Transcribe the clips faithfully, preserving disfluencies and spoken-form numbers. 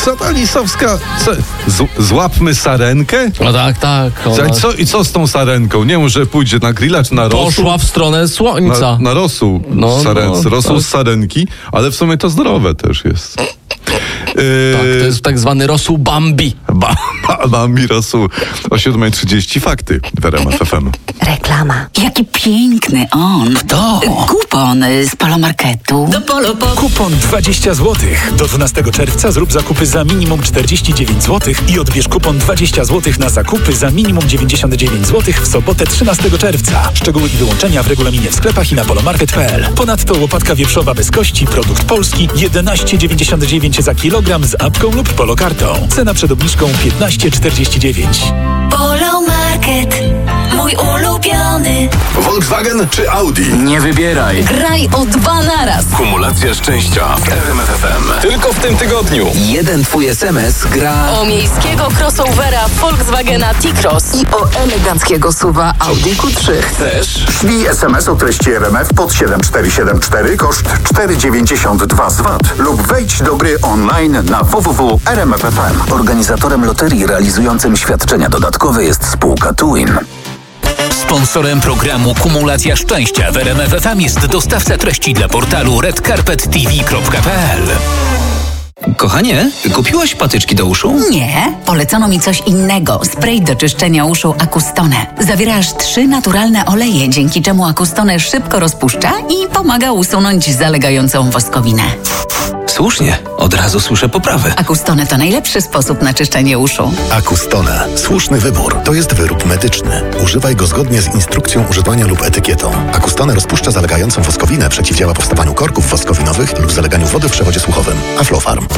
Agata Lisowska, co, z, złapmy sarenkę? No tak, tak. Ona... Co, I co z tą sarenką? Nie wiem, że pójdzie na grilla czy na rosół? Poszła w stronę słońca. Na, na rosół, no, sarence, no, rosół tak. z sarenki, ale w sumie to zdrowe też jest. Tak, to jest tak zwany rosół Bambi. Ba, ba, Bambi rosół o siódma trzydzieści. Fakty w R M F F M. Reklama. Jaki piękny on. Kto? Kupon z Polomarketu. Do Polo, po... Kupon dwadzieścia złotych. Do dwunastego czerwca zrób zakupy za minimum czterdzieści dziewięć złotych i odbierz kupon dwadzieścia złotych na zakupy za minimum dziewięćdziesiąt dziewięć złotych w sobotę trzynastego czerwca. Szczegóły i wyłączenia w regulaminie w sklepach i na polomarket kropka p l. Ponadto łopatka wieprzowa bez kości, produkt polski, jedenaście dziewięćdziesiąt dziewięć za kilogram z apką lub polokartą. Cena przed obniżką piętnaście czterdzieści dziewięć. Polomarket, mój ulubiony. Volkswagen czy Audi? Nie wybieraj. Graj o dwa naraz. Kumulacja szczęścia w R M F F M. Tylko w tym tygodniu. Jeden twój S M S gra... O miejskiego crossovera Volkswagena T-Cross i o eleganckiego suwa Audi Q trzy. Chcesz? Ślij S M S o treści R M F pod siedem cztery siedem cztery, koszt cztery dziewięćdziesiąt dwa z V A T lub wejdź do gry online na w w w kropka r m f f m. Organizatorem loterii realizującym świadczenia dodatkowe jest spółka Twin. Sponsorem programu Kumulacja Szczęścia w R M F F M jest dostawca treści dla portalu red carpet t v kropka p l. Kochanie, kupiłaś patyczki do uszu? Nie, polecono mi coś innego. Spray do czyszczenia uszu Acustone. Zawiera aż trzy naturalne oleje, dzięki czemu Acustone szybko rozpuszcza i pomaga usunąć zalegającą woskowinę. Słusznie, od razu słyszę poprawy. Acustone to najlepszy sposób na czyszczenie uszu. Acustone. Słuszny wybór. To jest wyrób medyczny. Używaj go zgodnie z instrukcją używania lub etykietą. Acustone rozpuszcza zalegającą woskowinę, przeciwdziała powstawaniu korków woskowinowych lub zaleganiu wody w przewodzie słuchowym. Aflofarm.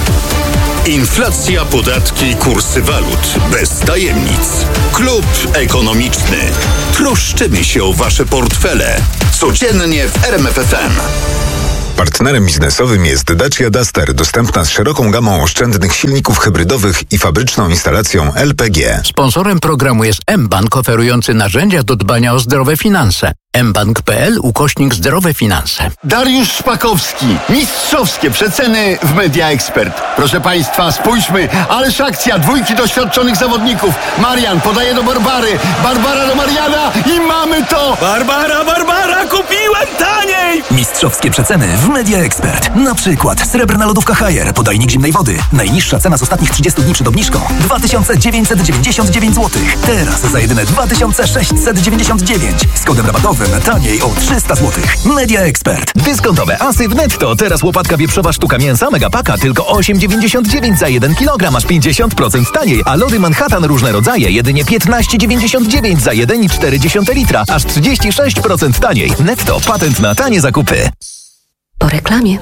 Inflacja, podatki, kursy walut. Bez tajemnic. Klub ekonomiczny. Troszczymy się o wasze portfele. Codziennie w R M F F M. Partnerem biznesowym jest Dacia Duster, dostępna z szeroką gamą oszczędnych silników hybrydowych i fabryczną instalacją L P G. Sponsorem programu jest mBank, oferujący narzędzia do dbania o zdrowe finanse. mbank kropka p l ukośnik zdrowe finanse. Dariusz Szpakowski. Mistrzowskie przeceny w Media Expert. Proszę Państwa, spójrzmy, ależ akcja dwójki doświadczonych zawodników. Marian podaje do Barbary, Barbara do Mariana i mamy to! Barbara, Barbara, kupiłem taniej! Mistrzowskie przeceny w Media Expert. Na przykład srebrna lodówka Haier, podajnik zimnej wody. Najniższa cena z ostatnich trzydziestu dni przed obniżką dwa tysiące dziewięćset dziewięćdziesiąt dziewięć złotych. Teraz za jedyne dwa tysiące sześćset dziewięćdziesiąt dziewięć. Z kodem rabatowym taniej o trzysta złotych. Media Expert. Dyskontowe asy w netto. Teraz łopatka wieprzowa sztuka mięsa Megapaka tylko osiem dziewięćdziesiąt dziewięć za jeden kilogram, aż pięćdziesiąt procent taniej. A lody Manhattan różne rodzaje jedynie piętnaście dziewięćdziesiąt dziewięć za jeden i cztery dziesiąte litra, aż trzydzieści sześć procent taniej. Netto. Patent na tanie zakupy. Po reklamie.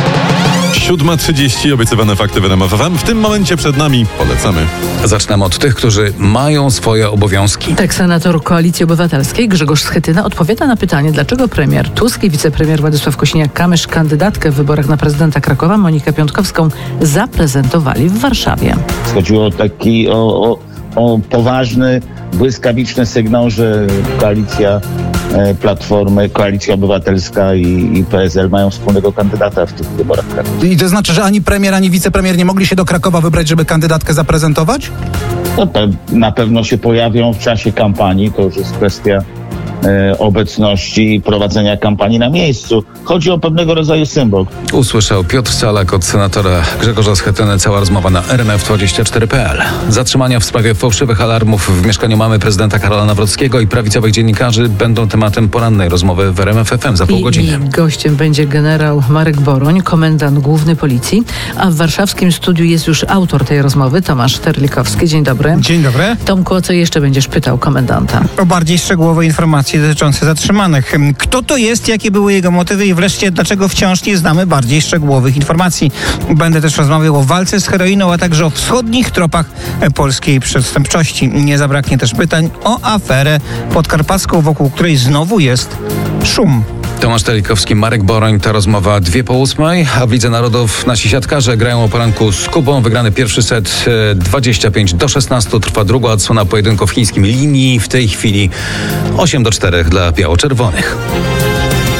siódma trzydzieści, obiecywane fakty w R M F F M. W tym momencie przed nami polecamy. Zaczynamy od tych, którzy mają swoje obowiązki. Tak, senator Koalicji Obywatelskiej Grzegorz Schetyna odpowiada na pytanie, dlaczego premier Tusk i wicepremier Władysław Kosiniak-Kamysz kandydatkę w wyborach na prezydenta Krakowa, Monikę Piątkowską, zaprezentowali w Warszawie. Chodziło o taki o, o, o poważny, błyskawiczny sygnał, że koalicja Platformy, Koalicja Obywatelska i, i P S L mają wspólnego kandydata w tych wyborach. I to znaczy, że ani premier, ani wicepremier nie mogli się do Krakowa wybrać, żeby kandydatkę zaprezentować? No, pe- na pewno się pojawią w czasie kampanii, to już jest kwestia e, obecności i prowadzenia kampanii na miejscu. Chodzi o pewnego rodzaju symbol. Usłyszał Piotr Salak od senatora Grzegorza Schetyny. Cała rozmowa na R M F dwadzieścia cztery kropka p l. Zatrzymania w sprawie fałszywych alarmów w mieszkaniu mamy prezydenta Karola Nawrockiego i prawicowych dziennikarzy będą tematem porannej rozmowy w R M F F M za pół I, godziny. I gościem będzie generał Marek Boroń, komendant główny policji, a w warszawskim studiu jest już autor tej rozmowy, Tomasz Terlikowski. Dzień dobry. Dzień dobry. Tomku, o co jeszcze będziesz pytał komendanta? O bardziej szczegółowe informacje dotyczące zatrzymanych. Kto to jest, jakie były jego motywy i wreszcie dlaczego wciąż nie znamy bardziej szczegółowych informacji. Będę też rozmawiał o walce z heroiną, a także o wschodnich tropach polskiej przestępczości. Nie zabraknie też pytań o aferę podkarpacką, wokół której znowu jest szum. Tomasz Terlikowski, Marek Boroń, ta rozmowa dwie po ósmej, a w Lidze Narodów nasi siatkarze grają o poranku z Kubą. Wygrany pierwszy set dwadzieścia pięć do szesnastu, trwa druga odsłona pojedynku w chińskim Linii. W tej chwili osiem do czterech dla biało-czerwonych.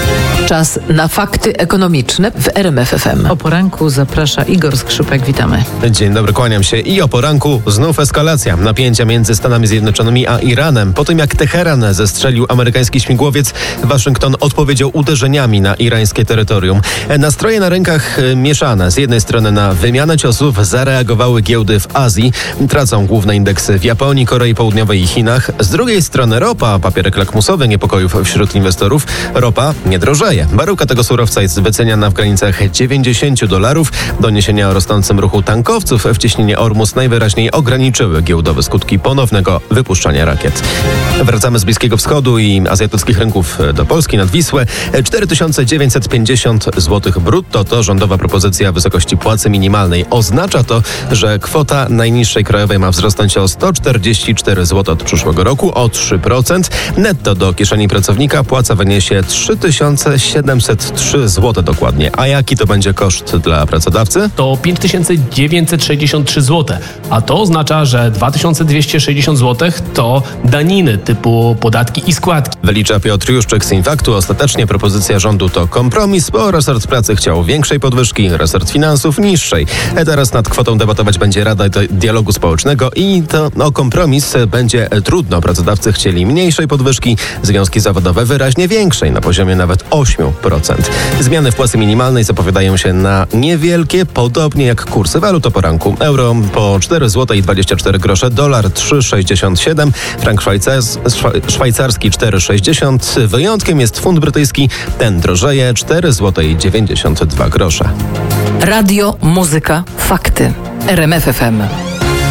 Czas na fakty ekonomiczne w R M F F M. O poranku zaprasza Igor Skrzypek. Witamy. Dzień dobry, kłaniam się. I o poranku znów eskalacja napięcia między Stanami Zjednoczonymi a Iranem. Po tym jak Teheran zestrzelił amerykański śmigłowiec, Waszyngton odpowiedział uderzeniami na irańskie terytorium. Nastroje na rynkach mieszane. Z jednej strony na wymianę ciosów zareagowały giełdy w Azji. Tracą główne indeksy w Japonii, Korei Południowej i Chinach. Z drugiej strony ropa, papierek lakmusowy niepokojów wśród inwestorów. Ropa nie drożeje. Baryłka tego surowca jest wyceniana w granicach dziewięćdziesiąt dolarów. Doniesienia o rosnącym ruchu tankowców w cieśninie Ormus najwyraźniej ograniczyły giełdowe skutki ponownego wypuszczania rakiet. Wracamy z Bliskiego Wschodu i azjatyckich rynków do Polski nad Wisłę. cztery tysiące dziewięćset pięćdziesiąt złotych brutto to rządowa propozycja wysokości płacy minimalnej. Oznacza to, że kwota najniższej krajowej ma wzrosnąć o sto czterdzieści cztery złote od przyszłego roku, o trzy procent. Netto do kieszeni pracownika płaca wyniesie trzy tysiące siedemset trzy złote dokładnie. A jaki to będzie koszt dla pracodawcy? To pięć tysięcy dziewięćset sześćdziesiąt trzy złote, a to oznacza, że dwa tysiące dwieście sześćdziesiąt złotych to daniny typu podatki i składki. Wylicza Piotr Juszczyk z Infaktu. Ostatecznie propozycja rządu to kompromis, bo resort pracy chciał większej podwyżki, resort finansów niższej. Teraz nad kwotą debatować będzie Rada Dialogu Społecznego i to o kompromis będzie trudno. Pracodawcy chcieli mniejszej podwyżki, związki zawodowe wyraźnie większej, na poziomie nawet osiem procent. Zmiany w płacy minimalnej zapowiadają się na niewielkie, podobnie jak kursy walut o poranku. Euro po cztery złote i dwadzieścia cztery grosze, dolar trzy sześćdziesiąt siedem, frank szwajcars, szwajcarski cztery sześćdziesiąt. Wyjątkiem jest funt brytyjski, ten drożeje cztery złote i dziewięćdziesiąt dwa grosze. Radio, muzyka, fakty. R M F F M.